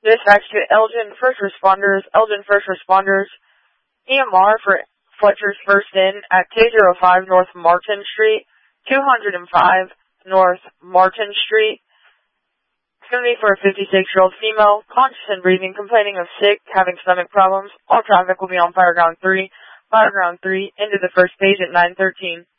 Dispatch to Elgin First Responders, EMR for Fletcher's First Inn at 205 North Martin Street, 205 North Martin Street. It's going to be for a 56-year-old female, conscious and breathing, complaining of sick, having stomach problems. All traffic will be on Fireground 3, into the first page at 9:13.